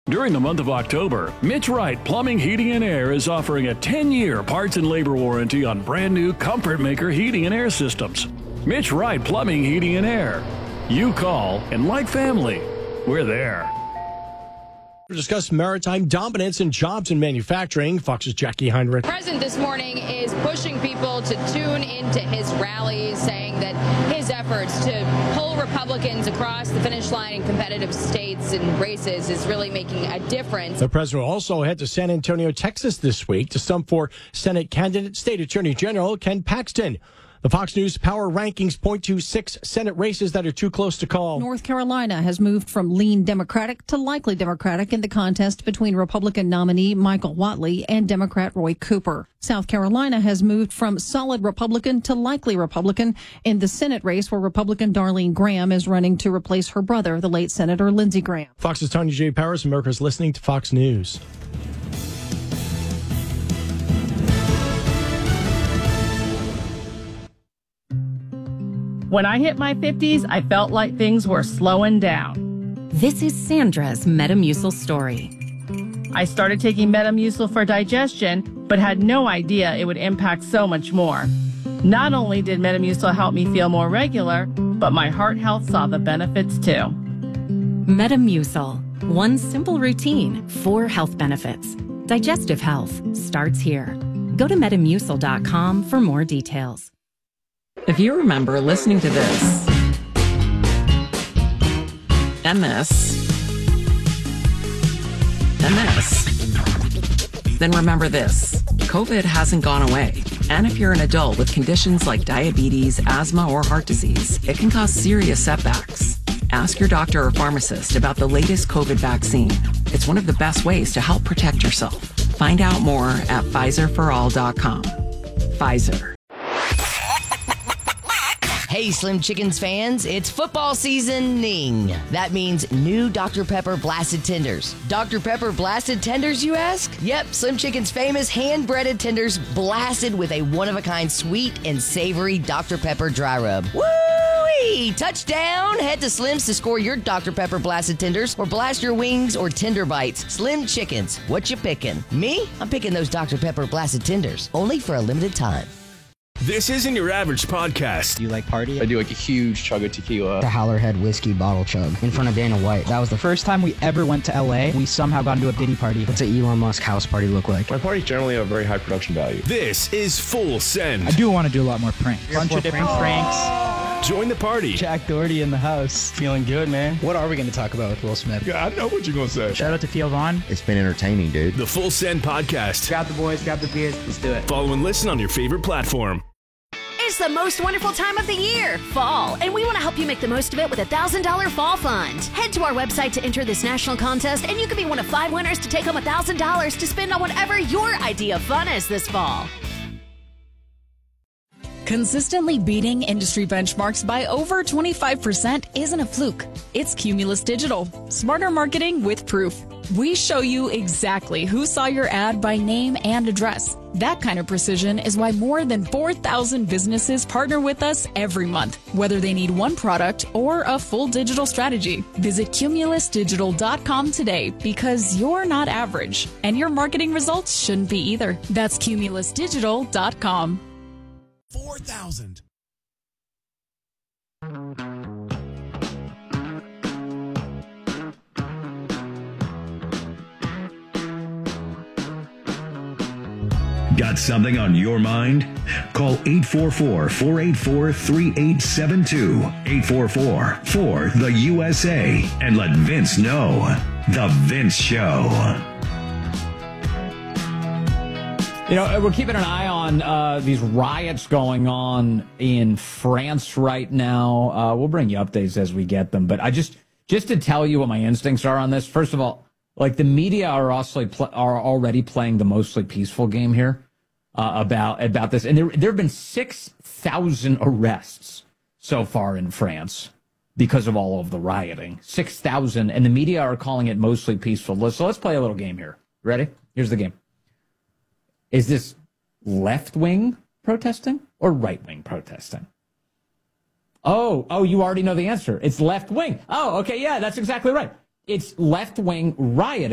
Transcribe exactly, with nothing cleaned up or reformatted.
During the month of October, Mitch Wright Plumbing, Heating, and Air is offering a ten-year parts and labor warranty on brand new Comfort Maker heating and air systems. Mitch Wright Plumbing, Heating, and Air. You call, and like family, we're there. To discuss maritime dominance and jobs in manufacturing, Fox's Jackie Heinrich. The president this morning is pushing people to tune into his rallies, saying that his efforts to pull Republicans across the finish line in competitive states and races is really making a difference. The president will also head to San Antonio, Texas this week to stump for Senate candidate State Attorney General Ken Paxton. The Fox News Power Rankings point to six Senate races that are too close to call. North Carolina has moved from lean Democratic to likely Democratic in the contest between Republican nominee Michael Whatley and Democrat Roy Cooper. South Carolina has moved from solid Republican to likely Republican in the Senate race, where Republican Darlene Graham is running to replace her brother, the late Senator Lindsey Graham. Fox's Tanya J. Powers. America's listening to Fox News. When I hit my fifties, I felt like things were slowing down. This is Sandra's Metamucil story. I started taking Metamucil for digestion, but had no idea it would impact so much more. Not only did Metamucil help me feel more regular, but my heart health saw the benefits too. Metamucil. One simple routine, four health benefits. Digestive health starts here. Go to metamucil dot com for more details. If you remember listening to this, and this, and this, then remember this. COVID hasn't gone away. And if you're an adult with conditions like diabetes, asthma, or heart disease, it can cause serious setbacks. Ask your doctor or pharmacist about the latest COVID vaccine. It's one of the best ways to help protect yourself. Find out more at Pfizer for all dot com. Pfizer. Hey, Slim Chickens fans, it's football seasoning. That means new Doctor Pepper Blasted Tenders. Doctor Pepper Blasted Tenders, you ask? Yep, Slim Chicken's famous hand-breaded tenders blasted with a one-of-a-kind sweet and savory Doctor Pepper dry rub. Woo-wee! Touchdown! Head to Slim's to score your Doctor Pepper Blasted Tenders or blast your wings or tender bites. Slim Chickens, what you picking? Me? I'm picking those Doctor Pepper Blasted Tenders, only for a limited time. This isn't your average podcast. Do you like party? I do like a huge chug of tequila. The Howlerhead whiskey bottle chug in front of Dana White. That was the first time we ever went to L A. We somehow got into a Diddy party. What's an Elon Musk house party look like? My parties generally have very high production value. This is Full Send. I do want to do a lot more pranks. A bunch of different pranks. pranks. Join the party. Jack Doherty in the house. Feeling good, man. What are we going to talk about with Will Smith? Yeah, I know what you're going to say. Shout out to Theo Vaughn. It's been entertaining, dude. The Full Send podcast. Grab the boys, grab the beers. Let's do it. Follow and listen on your favorite platform. It's the most wonderful time of the year, fall, and we want to help you make the most of it with a one thousand dollars Fall Fund. Head to our website to enter this national contest, and you can be one of five winners to take home one thousand dollars to spend on whatever your idea of fun is this fall. Consistently beating industry benchmarks by over twenty-five percent isn't a fluke. It's Cumulus Digital. Smarter marketing with proof. We show you exactly who saw your ad by name and address. That kind of precision is why more than four thousand businesses partner with us every month, whether they need one product or a full digital strategy. Visit cumulus digital dot com today, because you're not average, and your marketing results shouldn't be either. That's cumulus digital dot com. four thousand. Got something on your mind? Call eight four four, four eight four, three eight seven two, eight four four, four, the U S A, and let Vince know. The Vince Show. You know, we're keeping an eye on uh, these riots going on in France right now. Uh, we'll bring you updates as we get them. But I just, just to tell you what my instincts are on this. First of all, like the media are also pl- are already playing the mostly peaceful game here uh, about about this, and there there have been six thousand arrests so far in France because of all of the rioting. Six thousand, and the media are calling it mostly peaceful. So let's play a little game here. Ready? Here's the game. Is this left wing protesting or right wing protesting? Oh, oh, you already know the answer. It's left wing. Oh, okay, yeah, that's exactly right. It's left wing rioting.